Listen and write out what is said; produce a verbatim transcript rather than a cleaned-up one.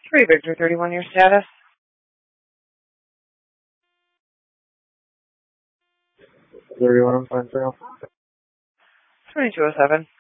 Three Victor thirty-one, your status? thirty-one, I'm fine, Phil. twenty-two oh seven.